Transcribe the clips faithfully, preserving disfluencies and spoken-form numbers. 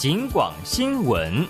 警广新闻。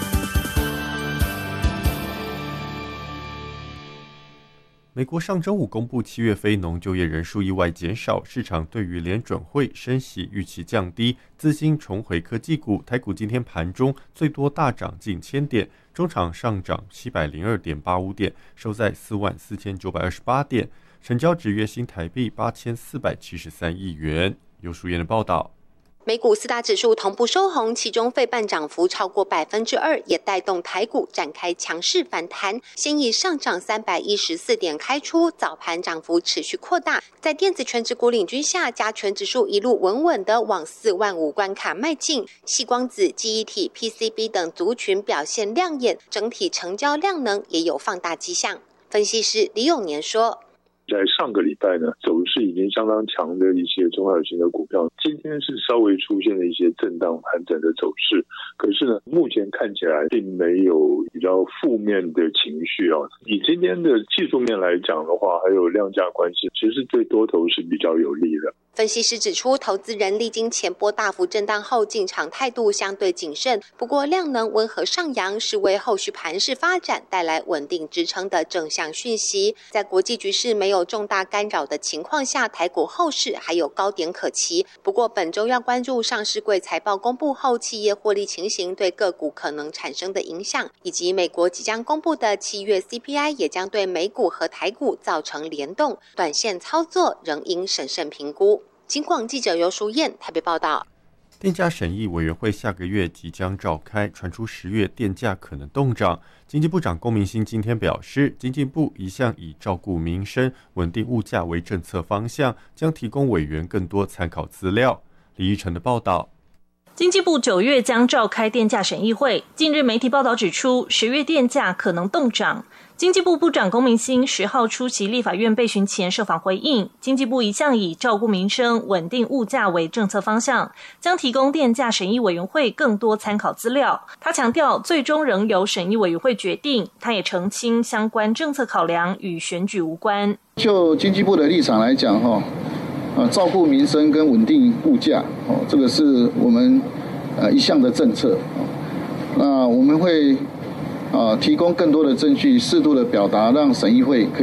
美国上周五公布七月非农就业人数意外减少，市场对于联准会升息预期降低，资金重回科技股。台股今天盘中最多大涨近千点，中场上涨七百零二点八五点，收在四万四千九百二十八点，成交值约新台币八千四百七十三亿元。游淑燕的报道。 美股四大指数同步收红，其中费半涨幅超过百分之二，也带动台股展开强势反弹。先以上涨三百一十四点开出，早盘涨幅持续扩大。在电子权值股领军下，加权指数一路稳稳的往四万五关卡迈进。矽光子、记忆体、P C B 等族群表现亮眼，整体成交量能也有放大迹象。分析师李永年说。 在上个礼拜呢，走势已经相当强的一些中小型的股票，今天是稍微出现了一些震荡盘整的走势。可是呢，目前看起来并没有比较负面的情绪啊。以今天的技术面来讲的话，还有量价关系，其实对多头是比较有利的。 分析师指出，投资人历经前波大幅震荡后，进场态度相对谨慎。不过，量能温和上扬是为后续盘势发展带来稳定支撑的正向讯息。在国际局势没有重大干扰的情况下，台股后市还有高点可期。不过，本周要关注上市柜财报公布后企业获利情形对个股可能产生的影响，以及美国即将公布的七月 C P I 也将对美股和台股造成联动。短线操作仍应审慎评估。警广记者游淑燕台北报道。 电价审议委员会下个月即将召开，传出十月电价可能动涨。经济部长龚明鑫今天表示，经济部一向以照顾民生、稳定物价为政策方向，将提供委员更多参考资料。李依晨的报道。 经济部九月将召开电价审议会，近日媒体报道指出，十月电价可能动涨。经济部部长龚明鑫十号出席立法院备询前受访回应，经济部一向以照顾民生、稳定物价为政策方向，将提供电价审议委员会更多参考资料。他强调，最终仍由审议委员会决定。他也澄清，相关政策考量与选举无关。 就经济部的立场来讲，哈，呃，照顾民生跟稳定物价，哦，这个是我们呃一项的政策。那我们会。啊，提供更多的证据，适度的表达，让审议会可以